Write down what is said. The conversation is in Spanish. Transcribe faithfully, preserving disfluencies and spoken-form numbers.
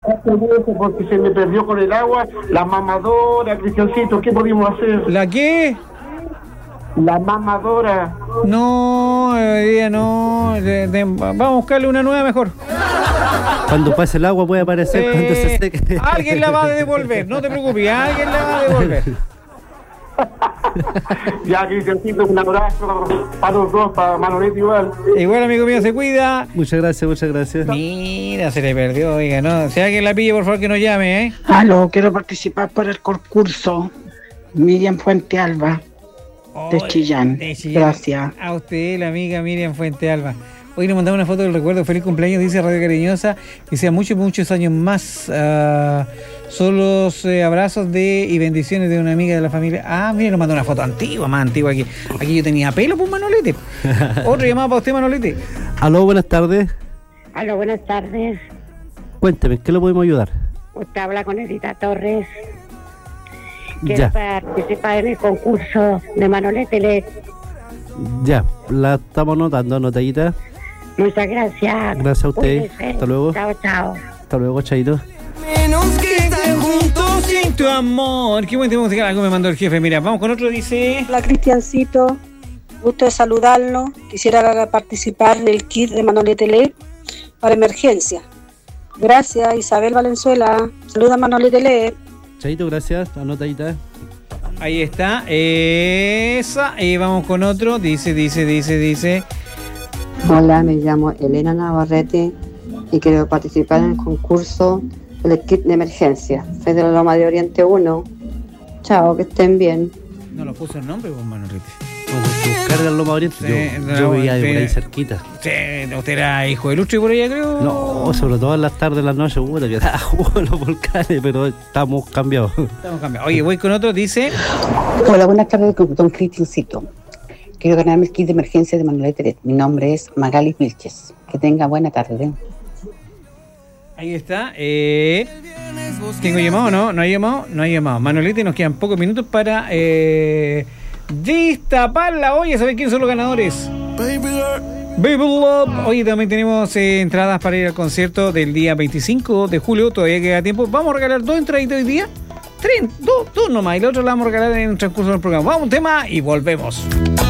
porque se me perdió con el agua, la mamadora, Cristiancito, ¿qué podemos hacer? ¿La qué? La mamadora. No, hoy día no. De, de, vamos a buscarle una nueva mejor. Cuando pase el agua puede aparecer Eh, cuando se seque. Alguien la va a devolver, no te preocupes, alguien la va a devolver. Ya, Cristiancito, un abrazo para los dos, para Manolete igual. Igual, amigo mío, se cuida. Muchas gracias, muchas gracias. Mira, se le perdió, oiga, ¿no? Si alguien la pille, por favor, que nos llame, ¿eh? Aló, quiero participar por el concurso. Miriam Fuente Alba, de Oh, Chillán. de Chillán. Gracias. A usted, la amiga Miriam Fuente Alba. Hoy nos mandamos una foto del recuerdo. Feliz cumpleaños, dice Radio Cariñosa. Que sea muchos, muchos años más. Uh, son los eh, abrazos de y bendiciones de una amiga de la familia. Ah, mire, nos mandó una foto antigua, más antigua aquí. Aquí yo tenía pelo, pues, Manolete. Otro llamado para usted, Manolete. Aló, buenas tardes. Aló, buenas tardes. Cuénteme, ¿qué le podemos ayudar? Usted habla con Edita Torres. Quiero Ya. participar en el concurso de Manolete L E D. Ya, la estamos anotando, anotadita. Muchas gracias. Gracias a usted. Cuídese. Hasta luego. Chao, chao. Hasta luego, chaito. Menos que estar juntos sin tu amor. Qué buen tema musical. Algo me mandó el jefe. Mira, vamos con otro. Dice: Hola, Cristiancito, gusto de saludarlo. Quisiera participar del kit de Manolete L E D para emergencia. Gracias, Isabel Valenzuela. Saluda, Manolete L E D. Chaito, gracias. Anotadita. ahí está. Esa. Y vamos con otro. Dice, dice, dice, dice. Hola, me llamo Elena Navarrete y quiero participar en el concurso del kit de emergencia. Soy de la Loma de Oriente uno. Chao, que estén bien. No lo puso el nombre, pues, Manolete. Cuando se carga el Loma Oriente, Sí, yo, no, yo veía de por sí. ahí cerquita. Sí, usted era hijo de Lustre por allá, creo. No, sobre todo en las tardes, en las noches, puta, que da jugo en los volcanes, pero estamos cambiados. Estamos cambiados. Oye, voy con otro. Dice: Hola, buenas tardes, don Cristiancito. Quiero ganarme el kit de emergencia de Manolete L E D. Mi nombre es Magali Vilches. Que tenga buena tarde. ahí está. Eh, ¿Tengo llamado o no? ¿No hay llamado? No hay llamado. Manolete, nos quedan pocos minutos para eh, destapar la olla. ¿Saben quiénes son los ganadores? Baby Love. Oye, también tenemos eh, entradas para ir al concierto del día veinticinco de julio. Todavía queda tiempo. Vamos a regalar dos entraditas hoy día. Tres, dos, dos nomás. Y la otra la vamos a regalar en el transcurso del programa. Vamos a un tema y volvemos.